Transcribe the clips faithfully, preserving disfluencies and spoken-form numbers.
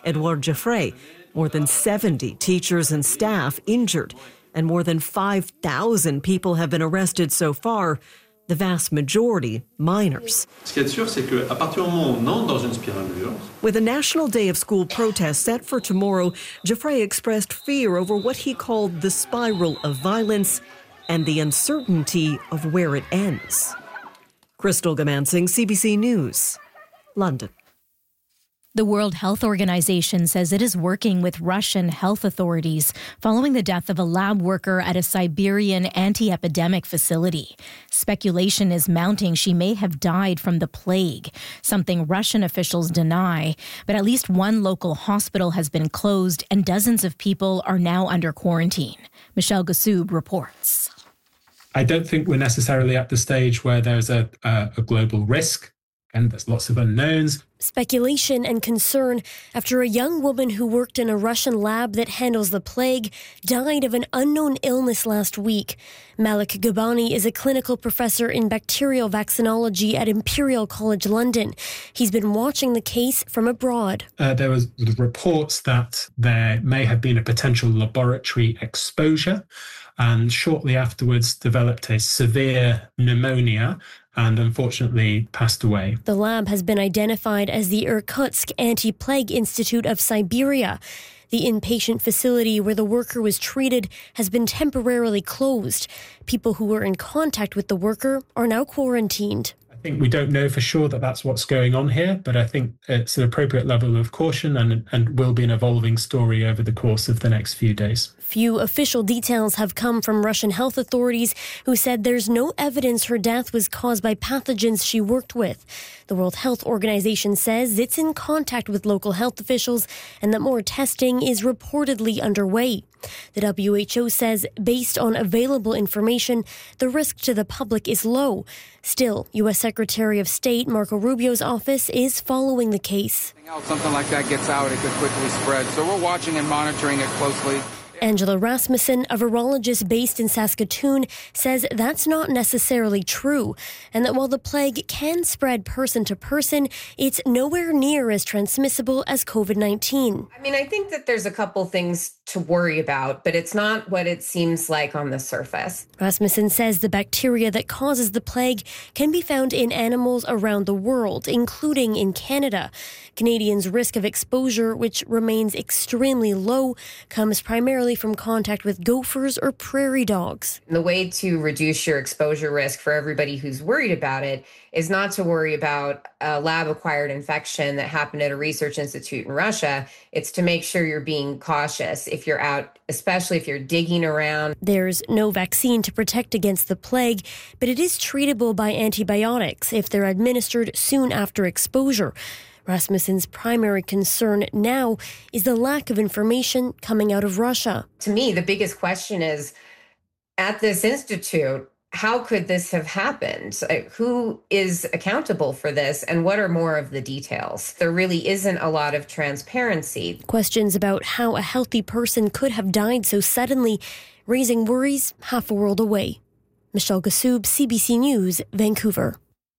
Edouard Geoffrey. More than seventy teachers and staff injured, and more than five thousand people have been arrested so far, the vast majority minors. With a National Day of School protest set for tomorrow, Geoffrey expressed fear over what he called the spiral of violence and the uncertainty of where it ends. Crystal Gamansing, C B C News, London. The World Health Organization says it is working with Russian health authorities following the death of a lab worker at a Siberian anti-epidemic facility. Speculation is mounting she may have died from the plague, something Russian officials deny. But at least one local hospital has been closed and dozens of people are now under quarantine. Michelle Gassoub reports. I don't think we're necessarily at the stage where there's a, a, a global risk. And there's lots of unknowns. Speculation and concern after a young woman who worked in a Russian lab that handles the plague died of an unknown illness last week. Malik Gabani is a clinical professor in bacterial vaccinology at Imperial College London. He's been watching the case from abroad. Uh, there was reports that there may have been a potential laboratory exposure, and shortly afterwards developed a severe pneumonia and unfortunately passed away. The lab has been identified as the Irkutsk Anti-Plague Institute of Siberia. The inpatient facility where the worker was treated has been temporarily closed. People who were in contact with the worker are now quarantined. I think we don't know for sure that that's what's going on here, but I think it's an appropriate level of caution and, and will be an evolving story over the course of the next few days. Few official details have come from Russian health authorities, who said there's no evidence her death was caused by pathogens she worked with. The World Health Organization says it's in contact with local health officials and that more testing is reportedly underway. The W H O says, based on available information, the risk to the public is low. Still, U S Secretary of State Marco Rubio's office is following the case. Something like that gets out, it could quickly spread. So we're watching and monitoring it closely. Angela Rasmussen, a virologist based in Saskatoon, says that's not necessarily true, and that while the plague can spread person to person, it's nowhere near as transmissible as covid nineteen. I mean, I think that there's a couple things to worry about, but it's not what it seems like on the surface. Rasmussen says the bacteria that causes the plague can be found in animals around the world, including in Canada. Canadians' risk of exposure, which remains extremely low, comes primarily from contact with gophers or prairie dogs. The way to reduce your exposure risk for everybody who's worried about it is not to worry about a lab-acquired infection that happened at a research institute in Russia. It's to make sure you're being cautious if you're out, especially if you're digging around. There's no vaccine to protect against the plague, but it is treatable by antibiotics if they're administered soon after exposure. Rasmussen's primary concern now is the lack of information coming out of Russia. To me, the biggest question is, at this institute, how could this have happened? Who is accountable for this, and what are more of the details? There really isn't a lot of transparency. Questions about how a healthy person could have died so suddenly, raising worries half a world away. Michelle Gassoub, C B C News, Vancouver.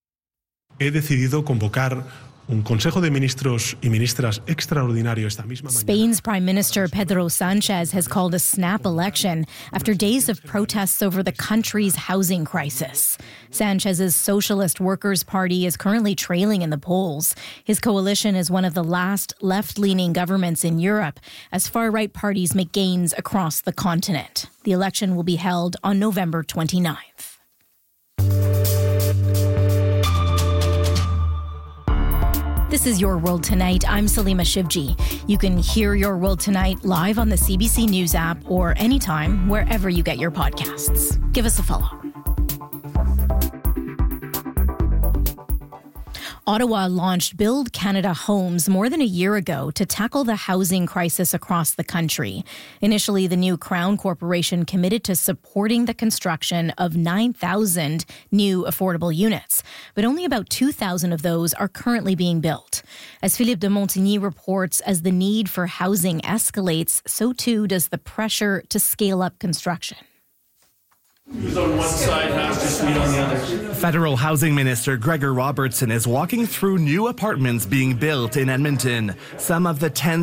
He decidido convocar un Consejo de Ministros y Ministras extraordinario esta misma mañana. Spain's Prime Minister Pedro Sánchez has called a snap election after days of protests over the country's housing crisis. Sanchez's Socialist Workers' Party is currently trailing in the polls. His coalition is one of the last left-leaning governments in Europe, as far-right parties make gains across the continent. The election will be held on November twenty-ninth. This is Your World Tonight. I'm Salima Shivji. You can hear Your World Tonight live on the C B C News app or anytime wherever you get your podcasts. Give us a follow. Ottawa launched Build Canada Homes more than a year ago to tackle the housing crisis across the country. Initially, the new Crown Corporation committed to supporting the construction of nine thousand new affordable units, but only about two thousand of those are currently being built. As Philippe de Montigny reports, as the need for housing escalates, so too does the pressure to scale up construction. Who's on one side has to suite on the other. Federal Housing Minister Gregor Robertson is walking through new apartments being built in Edmonton. Some of the tens